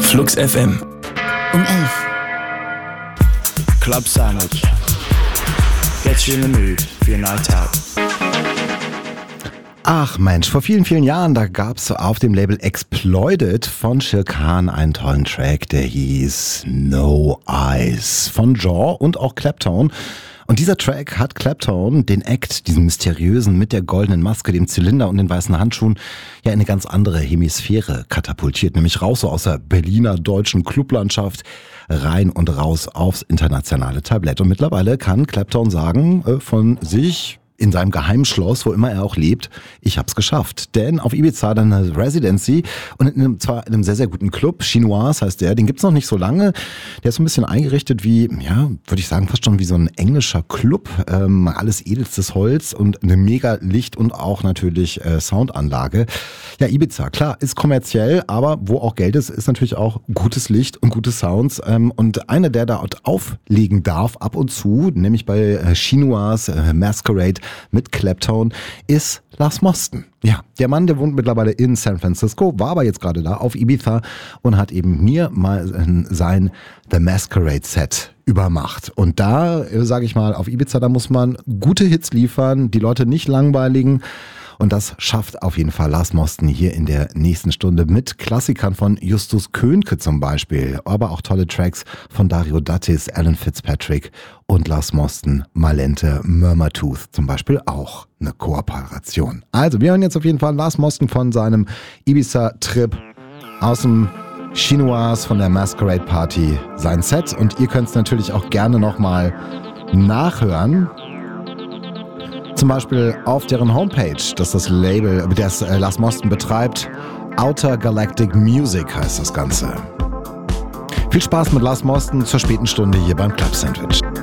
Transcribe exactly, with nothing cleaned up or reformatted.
Flux F M. Um elf. Club Sandwich. Get you in the mood for your night out. Ach Mensch, vor vielen, vielen Jahren, da gab's auf dem Label Exploited von Shil Khan einen tollen Track, der hieß No Eyes von Jaw und auch Clapton. Und dieser Track hat Clapton, den Act, diesen mysteriösen mit der goldenen Maske, dem Zylinder und den weißen Handschuhen, ja in eine ganz andere Hemisphäre katapultiert, nämlich raus so aus der Berliner deutschen Clublandschaft, rein und raus aufs internationale Tablett. Und mittlerweile kann Clapton sagen äh, von sich, in seinem Geheimschloss, wo immer er auch lebt, ich hab's geschafft. Denn auf Ibiza dann eine Residency und in einem, zwar in einem sehr, sehr guten Club, Chinoise heißt der, den gibt's noch nicht so lange. Der ist so ein bisschen eingerichtet wie, ja, würde ich sagen, fast schon wie so ein englischer Club. Ähm, alles edelstes Holz und eine mega Licht- und auch natürlich äh, Soundanlage. Ja, Ibiza, klar, ist kommerziell, aber wo auch Geld ist, ist natürlich auch gutes Licht und gute Sounds. Ähm, und einer, der da auflegen darf ab und zu, nämlich bei äh, Chinoise, äh, Masquerade, mit Clapton, ist Lars Moston. Ja, der Mann, der wohnt mittlerweile in San Francisco, war aber jetzt gerade da auf Ibiza und hat eben mir mal sein The Masquerade Set übermacht. Und da, sage ich mal, auf Ibiza, da muss man gute Hits liefern, die Leute nicht langweiligen. Und das schafft auf jeden Fall Lars Moston hier in der nächsten Stunde mit Klassikern von Justus Könke zum Beispiel, aber auch tolle Tracks von Dario Dattis, Alan Fitzpatrick und Lars Moston, Malente, Murmurtooth zum Beispiel auch eine Kooperation. Also wir hören jetzt auf jeden Fall Lars Moston von seinem Ibiza-Trip aus dem Chinoise von der Masquerade Party, sein Set. Und ihr könnt es natürlich auch gerne nochmal nachhören. Zum Beispiel auf deren Homepage, das das Label, das äh, Lars Moston betreibt. Outer Galactic Music heißt das Ganze. Viel Spaß mit Lars Moston zur späten Stunde hier beim Club Sandwich.